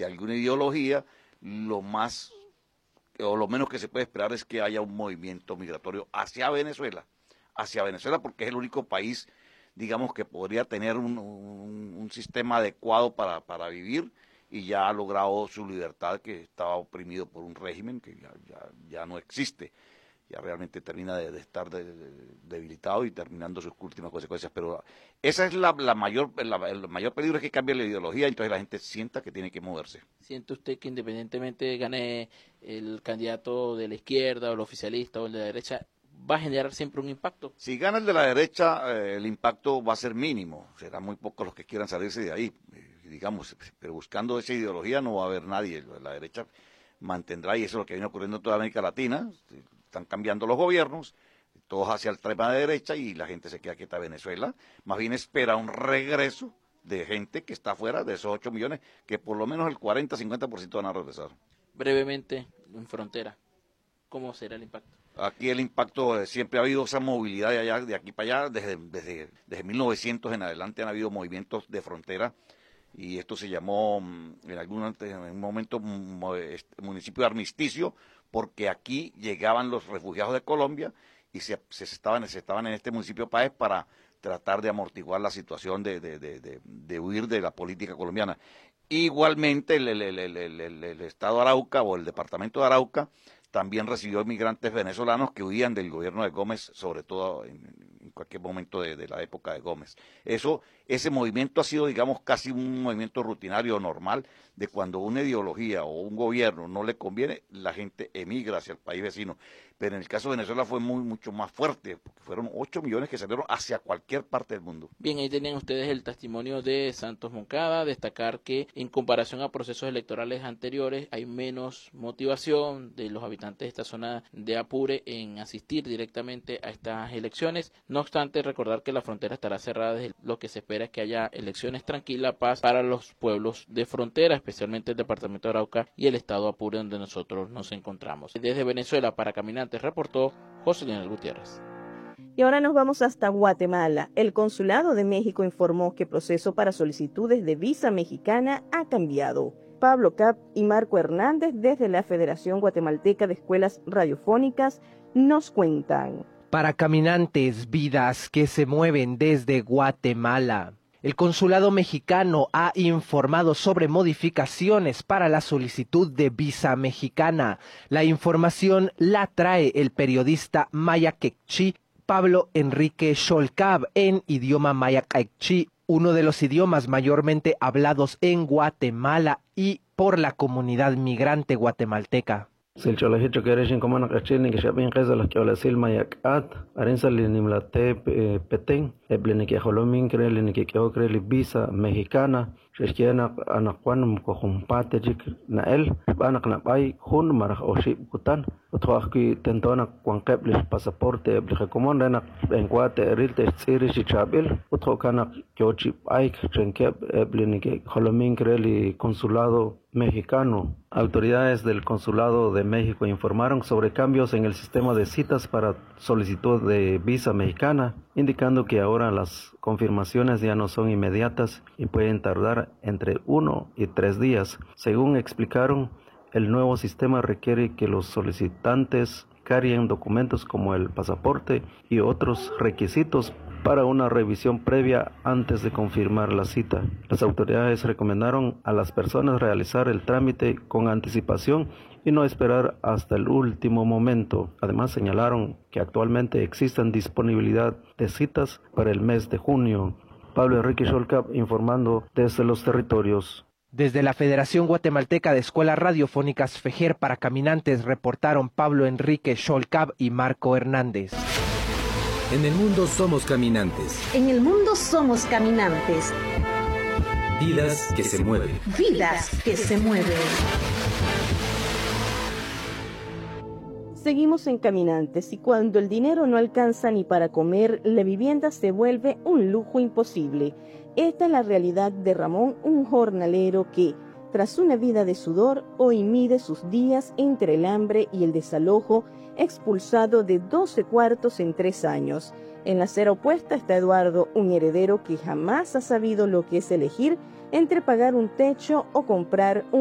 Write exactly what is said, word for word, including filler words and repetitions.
de alguna ideología, lo más o lo menos que se puede esperar es que haya un movimiento migratorio hacia Venezuela, hacia Venezuela porque es el único país, digamos, que podría tener un, un, un sistema adecuado para, para vivir y ya ha logrado su libertad, que estaba oprimido por un régimen que ya, ya, ya no existe. Ya realmente termina de, de estar de, de, debilitado y terminando sus últimas consecuencias. Pero esa es la, la mayor, la, el mayor peligro, es que cambie la ideología, entonces la gente sienta que tiene que moverse. ¿Siente usted que independientemente gane el candidato de la izquierda o el oficialista o el de la derecha, va a generar siempre un impacto? Si gana el de la derecha, eh, el impacto va a ser mínimo, serán muy pocos los que quieran salirse de ahí, eh, digamos, pero buscando esa ideología no va a haber nadie. La derecha mantendrá, y eso es lo que viene ocurriendo en toda América Latina. Están cambiando los gobiernos, todos hacia la extrema derecha, y la gente se queda quieta. Venezuela más bien espera un regreso de gente que está afuera, de esos ocho millones, que por lo menos el cuarenta a cincuenta por ciento van a regresar. Brevemente, en frontera, ¿cómo será el impacto? Aquí el impacto, eh, siempre ha habido esa movilidad de, allá, de aquí para allá, desde, desde, desde mil novecientos en adelante han habido movimientos de frontera, y esto se llamó en algún en un momento municipio de armisticio, porque aquí llegaban los refugiados de Colombia y se, se, estaban, se estaban en este municipio Páez para tratar de amortiguar la situación de, de, de, de, de huir de la política colombiana. Igualmente el, el, el, el, el, el, el estado de Arauca o el departamento de Arauca también recibió inmigrantes venezolanos que huían del gobierno de Gómez, sobre todo en, en cualquier momento de, de la época de Gómez. Eso, ese movimiento ha sido, digamos, casi un movimiento rutinario normal, de cuando una ideología o un gobierno no le conviene, la gente emigra hacia el país vecino. Pero en el caso de Venezuela fue muy mucho más fuerte, porque fueron ocho millones que salieron hacia cualquier parte del mundo. Bien, ahí tenían ustedes el testimonio de Santos Moncada, destacar que en comparación a procesos electorales anteriores hay menos motivación de los habitantes de esta zona de Apure en asistir directamente a estas elecciones. No obstante, recordar que la frontera estará cerrada, desde lo que se espera es que haya elecciones tranquilas, paz para los pueblos de frontera, especialmente el departamento de Arauca y el estado de Apure, donde nosotros nos encontramos. Desde Venezuela para Caminantes reportó José Leonel Gutiérrez. Y ahora nos vamos hasta Guatemala. El Consulado de México informó que el proceso para solicitudes de visa mexicana ha cambiado. Pablo Cap y Marco Hernández, desde la Federación Guatemalteca de Escuelas Radiofónicas, nos cuentan. Para Caminantes, vidas que se mueven desde Guatemala. El Consulado mexicano ha informado sobre modificaciones para la solicitud de visa mexicana. La información la trae el periodista maya quechí Pablo Enrique Xolcab en idioma maya quechí, uno de los idiomas mayormente hablados en Guatemala y por la comunidad migrante guatemalteca. Silcholajito quereshin comana cachilni que shabin qeza las que habla silma yakat arensa linimlate petén ebleni que holomin crelini que creli visa mexicana sheshkiana anaquan mkojumpate jik nael banak nabai hun maraj oshi kutan othoaqki tentona quanqeblis pasaporte eblige comonda na enquate rilte tsiri chichabil othokana kyochi aik chenkeb ebleni que holomin creli consulado mexicano. Autoridades del Consulado de México informaron sobre cambios en el sistema de citas para solicitud de visa mexicana, indicando que ahora las confirmaciones ya no son inmediatas y pueden tardar entre uno y tres días. Según explicaron, el nuevo sistema requiere que los solicitantes carguen documentos como el pasaporte y otros requisitos para una revisión previa antes de confirmar la cita. Las autoridades recomendaron a las personas realizar el trámite con anticipación y no esperar hasta el último momento. Además, señalaron que actualmente existen disponibilidad de citas para el mes de junio. Pablo Enrique Xolcab informando desde los territorios. Desde la Federación Guatemalteca de Escuelas Radiofónicas FEJER para Caminantes reportaron Pablo Enrique Xolcab y Marco Hernández. En el mundo somos caminantes. En el mundo somos caminantes. Vidas que se mueven. Vidas que se mueven. Seguimos en Caminantes, y cuando el dinero no alcanza ni para comer, la vivienda se vuelve un lujo imposible. Esta es la realidad de Ramón, un jornalero que, tras una vida de sudor, hoy mide sus días entre el hambre y el desalojo, expulsado de doce cuartos en tres años. En la acera opuesta está Eduardo, un heredero que jamás ha sabido lo que es elegir entre pagar un techo o comprar un